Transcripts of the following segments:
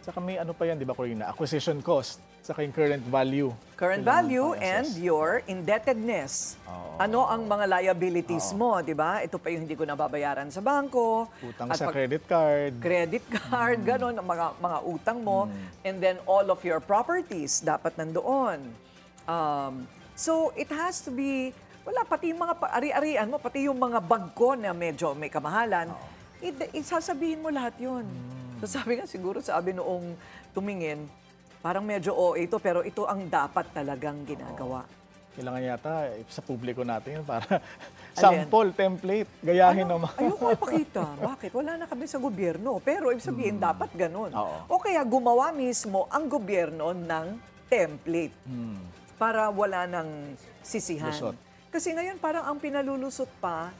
Saka may ano pa yan, di ba, Corina? Acquisition cost, saka yung current value. Current Kailangan value pang and assess. your indebtedness. Ano ang mga liabilities mo, di ba? Ito pa yung hindi ko nababayaran sa bangko. Utang At sa pag- credit card. credit card, ganon, ang mga utang mo. And then all of your properties dapat nandoon. So it has to be, wala, pati yung mga ari-arian mo, pati yung mga bag ko na medyo may kamahalan, isasabihin mo lahat yun. So sabi nga siguro, sabi noong tumingin, parang medyo OA ito, pero ito ang dapat talagang ginagawa. Kailangan yata sa publiko natin yun para sample, template, gayahin naman. Ayoko ipakita. Bakit? Wala na kami sa gobyerno. Pero ibig sabihin, dapat ganun. Oo. O kaya gumawa mismo ang gobyerno ng template para wala nang sisihan. Lusot. Kasi ngayon parang ang pinalulusot pa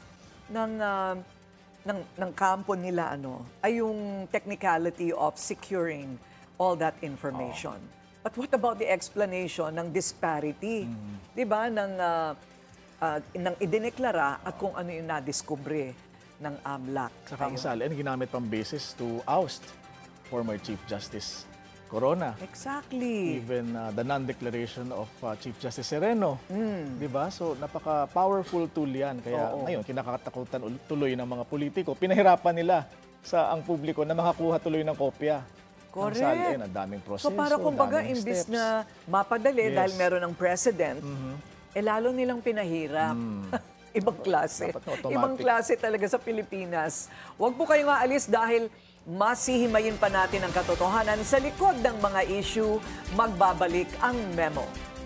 ng kampo nila ay yung technicality of securing all that information. But what about the explanation ng disparity? 'Di ba? Ng idineklara at kung ano yung nadiskubre ng AMLAC. Saka ang salin, ginamit pang basis to oust former Chief Justice Corona. Exactly. Even the non-declaration of Chief Justice Sereno. Di ba? So, napaka-powerful tool yan. Kaya ngayon, kinakatakutan tuloy ng mga politiko. Pinahirapan nila sa ang publiko na makakuha tuloy ng kopya. Correct. Ang salin, ang daming proseso, So para kumbaga, daming imbis steps. na mapadali Yes. dahil meron ng president, lalo nilang pinahirap. Ibang klase. Dapat automatic. Ibang klase talaga sa Pilipinas. Huwag po kayong aalis dahil masihimayin pa natin ang katotohanan sa likod ng mga issue. Magbabalik ang memo.